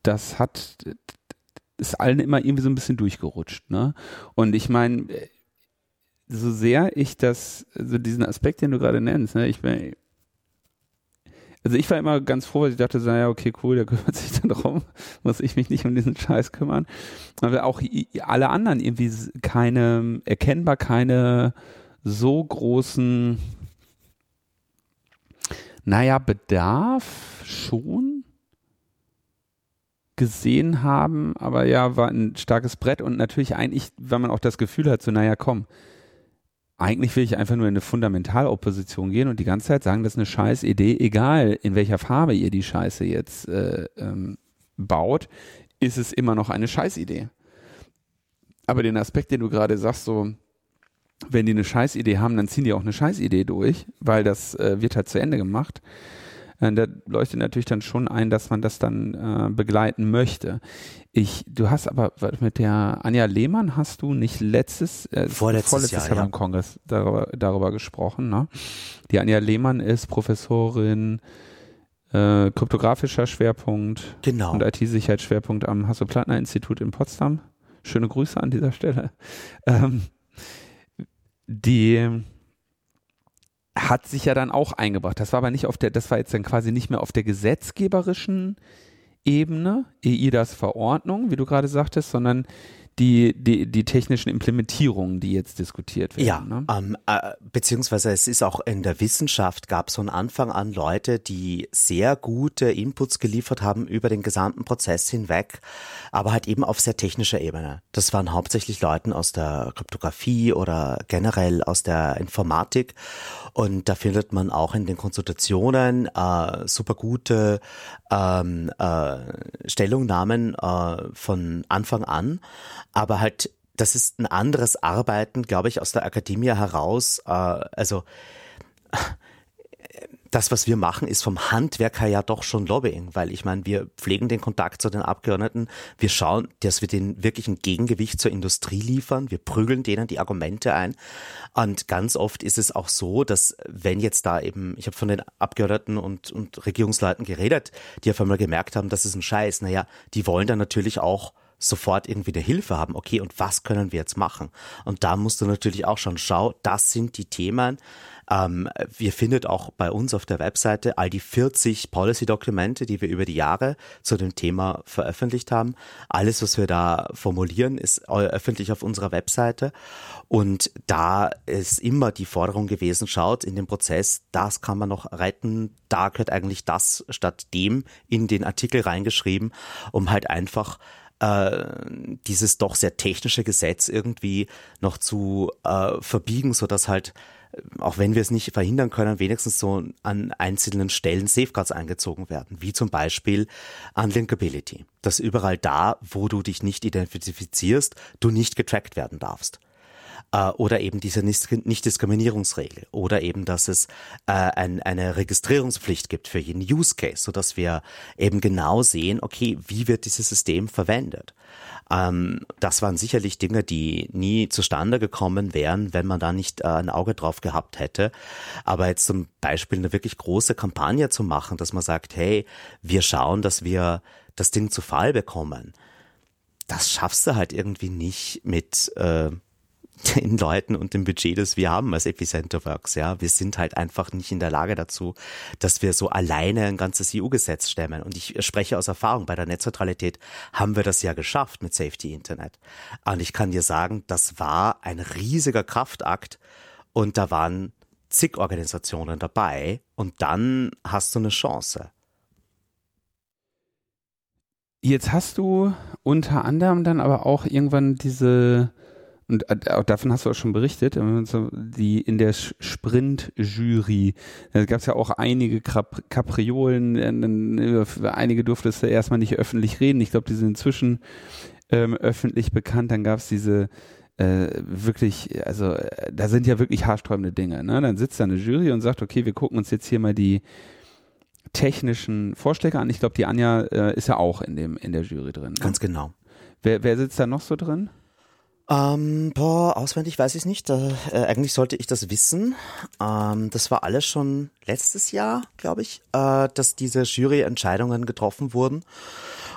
ist allen immer irgendwie so ein bisschen durchgerutscht, ne? Und ich meine, so sehr ich diesen Aspekt, den du gerade nennst, ne, ich war immer ganz froh, weil ich dachte, so, ja, okay, cool, der kümmert sich dann darum, muss ich mich nicht um diesen Scheiß kümmern. Aber auch alle anderen irgendwie erkennbar keine so großen, Bedarf schon gesehen haben, aber ja, war ein starkes Brett und natürlich eigentlich, wenn man auch das Gefühl hat, so, komm, eigentlich will ich einfach nur in eine Fundamentalopposition gehen und die ganze Zeit sagen, das ist eine scheiß Idee, egal in welcher Farbe ihr die Scheiße jetzt baut, ist es immer noch eine Scheißidee. Aber den Aspekt, den du gerade sagst, so, wenn die eine Scheißidee haben, dann ziehen die auch eine Scheißidee durch, weil das wird halt zu Ende gemacht. Da leuchtet natürlich dann schon ein, dass man das dann begleiten möchte. Du hast aber mit der Anja Lehmann hast du nicht vorletztes Jahr beim Kongress darüber gesprochen, ne? Die Anja Lehmann ist Professorin kryptografischer Schwerpunkt und IT-Sicherheitsschwerpunkt am Hasso-Plattner-Institut in Potsdam. Schöne Grüße an dieser Stelle. Die hat sich ja dann auch eingebracht. Das war aber das war jetzt dann quasi nicht mehr auf der gesetzgeberischen Ebene, EIDAS Verordnung, wie du gerade sagtest, sondern die technischen Implementierungen, die jetzt diskutiert werden. Ja, ne? Beziehungsweise es ist auch in der Wissenschaft, gab es von Anfang an Leute, die sehr gute Inputs geliefert haben über den gesamten Prozess hinweg, aber halt eben auf sehr technischer Ebene. Das waren hauptsächlich Leute aus der Kryptographie oder generell aus der Informatik und da findet man auch in den Konsultationen super gute Stellungnahmen von Anfang an. Aber halt, das ist ein anderes Arbeiten, glaube ich, aus der Akademie heraus. Also das, was wir machen, ist vom Handwerk her ja doch schon Lobbying, weil ich meine, wir pflegen den Kontakt zu den Abgeordneten, wir schauen, dass wir denen wirklich ein Gegengewicht zur Industrie liefern, wir prügeln denen die Argumente ein und ganz oft ist es auch so, dass wenn jetzt da eben, ich habe von den Abgeordneten und Regierungsleuten geredet, die auf einmal gemerkt haben, das ist ein Scheiß, die wollen dann natürlich auch sofort irgendwie eine Hilfe haben. Okay, und was können wir jetzt machen? Und da musst du natürlich auch schon schauen, das sind die Themen. Wir findet auch bei uns auf der Webseite all die 40 Policy-Dokumente, die wir über die Jahre zu dem Thema veröffentlicht haben. Alles, was wir da formulieren, ist öffentlich auf unserer Webseite. Und da ist immer die Forderung gewesen, schaut in dem Prozess, das kann man noch retten, da gehört eigentlich das statt dem in den Artikel reingeschrieben, um halt einfach dieses doch sehr technische Gesetz irgendwie noch zu verbiegen, sodass halt, auch wenn wir es nicht verhindern können, wenigstens so an einzelnen Stellen Safeguards eingezogen werden, wie zum Beispiel Unlinkability, dass überall da, wo du dich nicht identifizierst, du nicht getrackt werden darfst. Oder eben diese Nicht-Diskriminierungsregel oder eben, dass es eine Registrierungspflicht gibt für jeden Use Case, sodass wir eben genau sehen, okay, wie wird dieses System verwendet. Das waren sicherlich Dinge, die nie zustande gekommen wären, wenn man da nicht ein Auge drauf gehabt hätte. Aber jetzt zum Beispiel eine wirklich große Kampagne zu machen, dass man sagt, hey, wir schauen, dass wir das Ding zu Fall bekommen, das schaffst du halt irgendwie nicht mit den Leuten und dem Budget, das wir haben als Epicenter-Works, ja. Wir sind halt einfach nicht in der Lage dazu, dass wir so alleine ein ganzes EU-Gesetz stemmen. Und ich spreche aus Erfahrung, bei der Netzneutralität haben wir das ja geschafft mit Safety Internet. Und ich kann dir sagen, das war ein riesiger Kraftakt und da waren zig Organisationen dabei und dann hast du eine Chance. Jetzt hast du unter anderem dann aber auch irgendwann und davon hast du auch schon berichtet, die in der Sprint-Jury, da gab es ja auch einige Kapriolen, einige durfte es ja erstmal nicht öffentlich reden, ich glaube, die sind inzwischen öffentlich bekannt, dann gab es diese wirklich, also da sind ja wirklich haarsträubende Dinge, ne? Dann sitzt da eine Jury und sagt, okay, wir gucken uns jetzt hier mal die technischen Vorschläge an, ich glaube, die Anja ist ja auch in der Jury drin. Ne? Ganz genau. Wer sitzt da noch so drin? Auswendig weiß ich nicht. Eigentlich sollte ich das wissen. Das war alles schon letztes Jahr, glaube ich, dass diese Jury-Entscheidungen getroffen wurden.